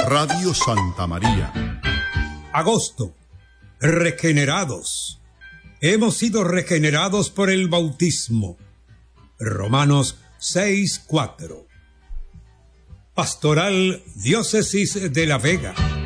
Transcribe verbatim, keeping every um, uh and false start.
Radio Santa María. Agosto. Regenerados. Hemos sido regenerados por el bautismo. Romanos seis cuatro. Pastoral Diócesis de La Vega.